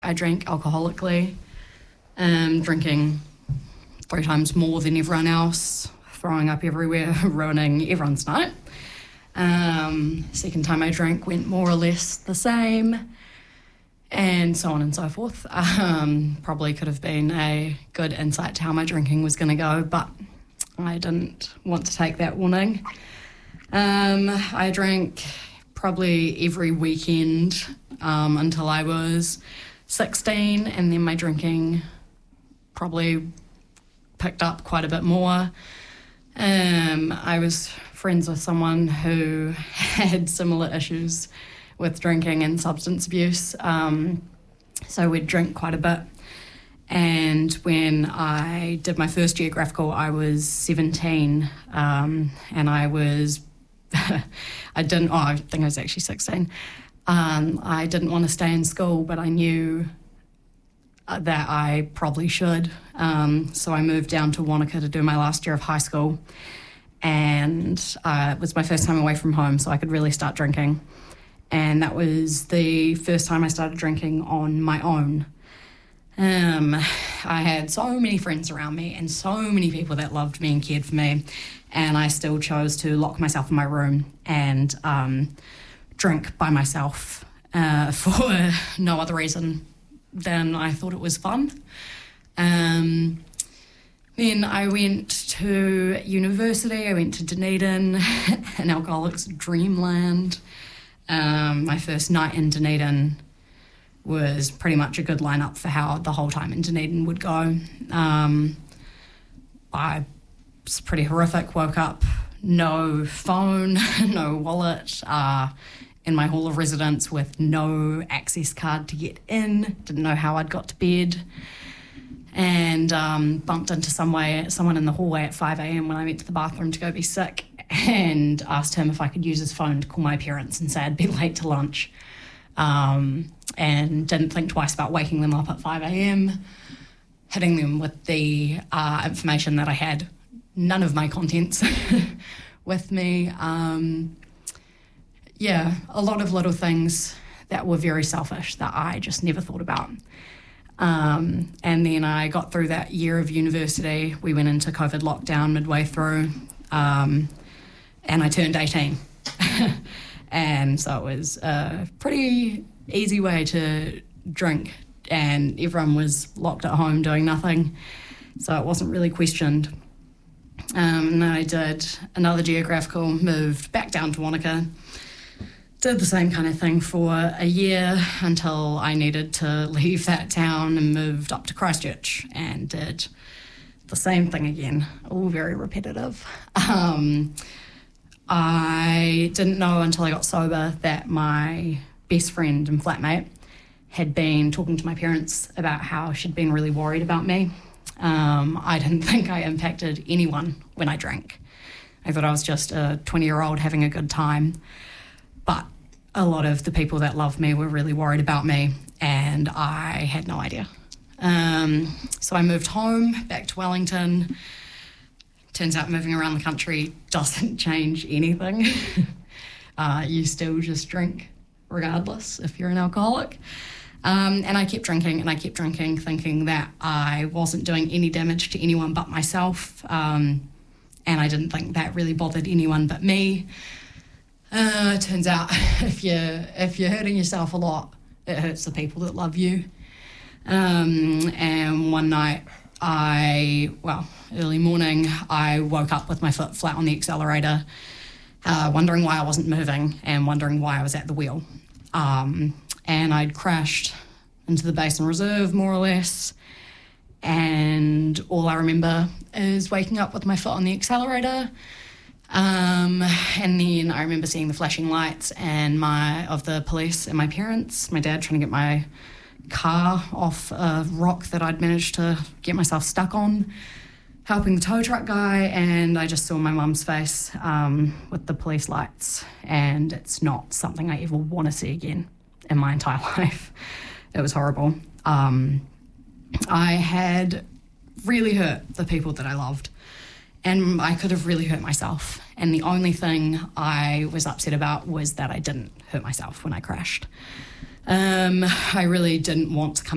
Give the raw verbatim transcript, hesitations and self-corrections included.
I drank alcoholically, um, drinking three times more than everyone else, throwing up everywhere, ruining everyone's night. Um, second time I drank went more or less the same, and so on and so forth. Um, probably could have been a good insight to how my drinking was going to go, but I didn't want to take that warning. Um, I drank probably every weekend um, until I was sixteen, and then my drinking probably picked up quite a bit more. Um, I was friends with someone who had similar issues with drinking and substance abuse, um, so we'd drink quite a bit. And when I did my first geographical, I was seventeen, um, and I was, I didn't, oh, I think I was actually sixteen. Um, I didn't want to stay in school, but I knew that I probably should. Um, so I moved down to Wanaka to do my last year of high school, and uh, it was my first time away from home, so I could really start drinking. And that was the first time I started drinking on my own. Um, I had so many friends around me and so many people that loved me and cared for me, and I still chose to lock myself in my room and um, drink by myself uh, for no other reason than I thought it was fun. Um, then I went to university. I went to Dunedin, an alcoholic's dreamland. Um, my first night in Dunedin was pretty much a good lineup for how the whole time in Dunedin would go. Um, I was pretty horrific. Woke up, no phone, no wallet, uh, in my hall of residence with no access card to get in. Didn't know how I'd got to bed. And um, bumped into some way, someone in the hallway at five a.m. when I went to the bathroom to go be sick, and asked him if I could use his phone to call my parents and say I'd be late to lunch. Um, and didn't think twice about waking them up at five a.m, hitting them with the uh, information that I had none of my contents with me. Um, yeah, a lot of little things that were very selfish that I just never thought about. Um, and then I got through that year of university. We went into COVID lockdown midway through, um, and I turned eighteen. And so it was a pretty easy way to drink, and everyone was locked at home doing nothing, so it wasn't really questioned. Um, and then I did another geographical, moved back down to Wanaka, did the same kind of thing for a year until I needed to leave that town, and moved up to Christchurch and did the same thing again, all very repetitive. Um, I didn't know until I got sober that my best friend and flatmate had been talking to my parents about how she'd been really worried about me. Um, I didn't think I impacted anyone when I drank. I thought I was just a twenty-year-old having a good time. But a lot of the people that loved me were really worried about me, and I had no idea. Um, so I moved home, back to Wellington. Turns out moving around the country doesn't change anything. uh, you still just drink regardless if you're an alcoholic. Um, and I kept drinking and I kept drinking, thinking that I wasn't doing any damage to anyone but myself. Um, and I didn't think that really bothered anyone but me. Uh, turns out if you're, if you're hurting yourself a lot, it hurts the people that love you. Um, and one night, I, well, early morning, I woke up with my foot flat on the accelerator, uh, wondering why I wasn't moving and wondering why I was at the wheel. Um, and I'd crashed into the Basin Reserve, more or less, and all I remember is waking up with my foot on the accelerator. Um, and then I remember seeing the flashing lights and my of the police and my parents, my dad trying to get my car off a rock that I'd managed to get myself stuck on, helping the tow truck guy, and I just saw my mum's face um, with the police lights, and it's not something I ever want to see again in my entire life. It was horrible. Um, I had really hurt the people that I loved, and I could have really hurt myself, and the only thing I was upset about was that I didn't hurt myself when I crashed. Um, I really didn't want to come